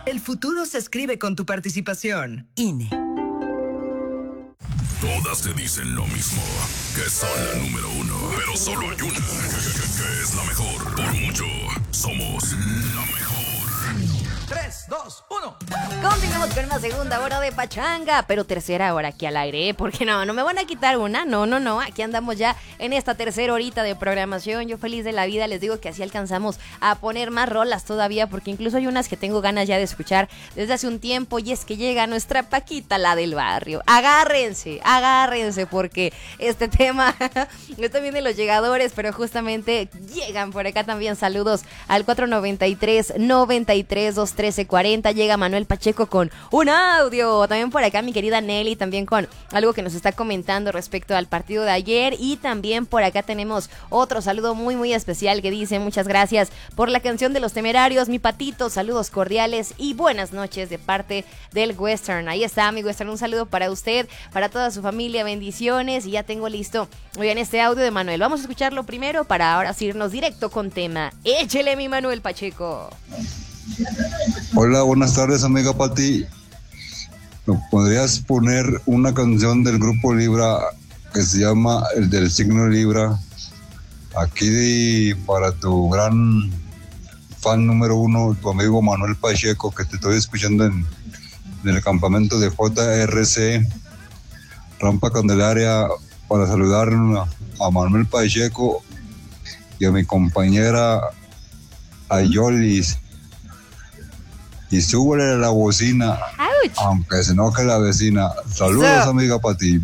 El futuro se escribe con tu participación. INE. Todas te dicen lo mismo, que son la número uno. Pero solo hay una, que es la mejor. Por mucho, somos la mejor. 3, 2, 1. Continuamos con una segunda hora de pachanga, pero tercera hora aquí al aire, ¿eh? Porque no me van a quitar una, no, aquí andamos ya en esta tercera horita de programación. Yo feliz de la vida, les digo que así alcanzamos a poner más rolas todavía, porque incluso hay unas que tengo ganas ya de escuchar desde hace un tiempo, y es que llega nuestra Paquita, la del barrio. Agárrense, porque este tema está bien de los llegadores, pero justamente llegan por acá también. Saludos al 493-93-213-40. Llega Manuel Pacheco con un audio. También por acá mi querida Nelly, también con algo que nos está comentando respecto al partido de ayer. Y también por acá tenemos otro saludo muy muy especial que dice: muchas gracias por la canción de Los Temerarios, mi Patito, saludos cordiales y buenas noches de parte del Western. Ahí está mi Western, un saludo para usted, para toda su familia, bendiciones. Y ya tengo listo, oigan, este audio de Manuel. Vamos a escucharlo primero para ahora sí irnos directo con tema. Échele, mi Manuel Pacheco. Hola, buenas tardes, amiga Pati. ¿Me podrías poner una canción del grupo Libra que se llama El del signo Libra? Aquí para tu gran fan número uno, tu amigo Manuel Pacheco, que te estoy escuchando en el campamento de JRC Rampa Candelaria, para saludar a Manuel Pacheco y a mi compañera Ayolis. Y súbele la bocina, ¡ouch!, aunque se enoje la vecina. Saludos, amiga Pati.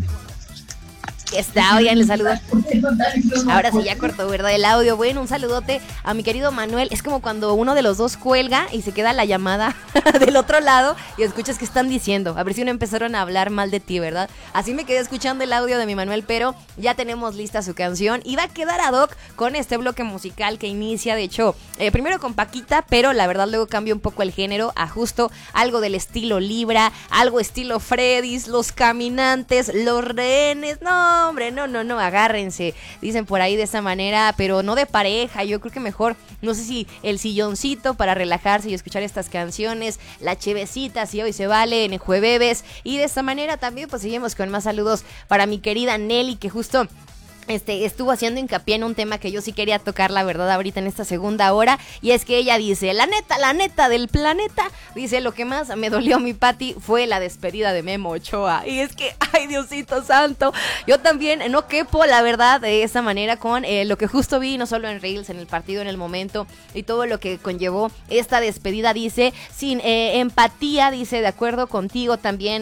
Está, oigan, les saludo. Ahora sí ya cortó, ¿verdad? El audio. Bueno, un saludote a mi querido Manuel. Es como cuando uno de los dos cuelga y se queda la llamada del otro lado y escuchas que están diciendo. A ver si no empezaron a hablar mal de ti, ¿verdad? Así me quedé escuchando el audio de mi Manuel, pero ya tenemos lista su canción y va a quedar ad hoc con este bloque musical que inicia, de hecho, primero con Paquita, pero la verdad luego cambia un poco el género, ajusto algo del estilo Libra, algo estilo Freddy's, Los Caminantes, Los Rehenes. No, hombre, no, agárrense, dicen por ahí de esa manera, pero no de pareja. Yo creo que mejor, no sé si el silloncito para relajarse y escuchar estas canciones, la chevecita, si hoy se vale, en el jueves. Y de esta manera también pues seguimos con más saludos para mi querida Nelly, que justo estuvo haciendo hincapié en un tema que yo sí quería tocar, la verdad, ahorita en esta segunda hora, y es que ella dice: la neta del planeta, dice, lo que más me dolió, mi Pati, fue la despedida de Memo Ochoa. Y es que, ay, Diosito santo, yo también no quepo, la verdad, de esa manera con lo que justo vi, no solo en Reels, en el partido, en el momento, y todo lo que conllevó esta despedida. Dice, sin empatía, dice, de acuerdo contigo también,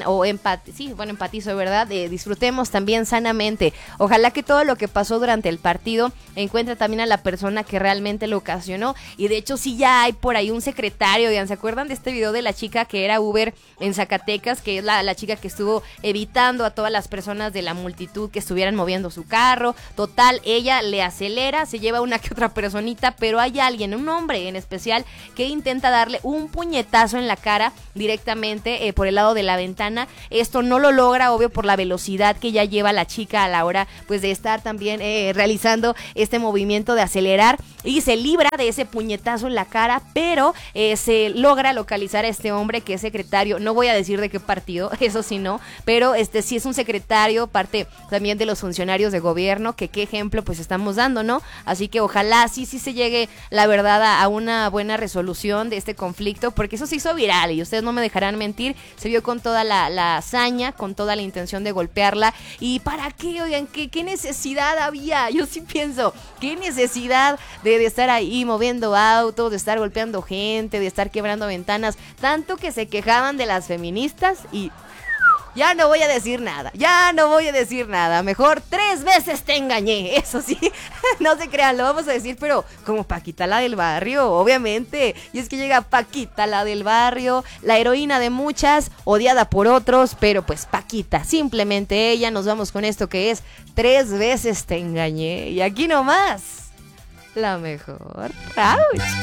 empatizo, ¿verdad? Disfrutemos también sanamente. Ojalá que todo lo que pasó durante el partido encuentre también a la persona que realmente lo ocasionó. Y de hecho sí ya hay por ahí un secretario, ¿se acuerdan de este video de la chica que era Uber en Zacatecas? Que es la chica que estuvo evitando a todas las personas de la multitud que estuvieran moviendo su carro. Total, ella le acelera, se lleva una que otra personita, pero hay alguien, un hombre en especial, que intenta darle un puñetazo en la cara directamente por el lado de la ventana. Esto no lo logra, obvio, por la velocidad que ya lleva la chica a la hora pues de estar también realizando este movimiento de acelerar, y se libra de ese puñetazo en la cara, pero se logra localizar a este hombre que es secretario, no voy a decir de qué partido, eso sí no, pero sí es un secretario, parte también de los funcionarios de gobierno, que qué ejemplo pues estamos dando, ¿no? Así que ojalá sí se llegue, la verdad, a una buena resolución de este conflicto, porque eso se hizo viral y ustedes no me dejarán mentir, se vio con toda la hazaña, con toda la intención de golpearla. ¿Y para qué? Oigan, ¿qué necesidad había? Yo sí pienso, ¿qué necesidad de estar ahí moviendo autos, de estar golpeando gente, de estar quebrando ventanas? Tanto que se quejaban de las feministas y ya no voy a decir nada, mejor 3 veces te engañé, eso sí, no se crean, lo vamos a decir, pero como Paquita, la del barrio, obviamente. Y es que llega Paquita, la del barrio, la heroína de muchas, odiada por otros, pero pues Paquita, simplemente ella. Nos vamos con esto que es 3 veces te engañé, y aquí nomás, la mejor. ¡Auch!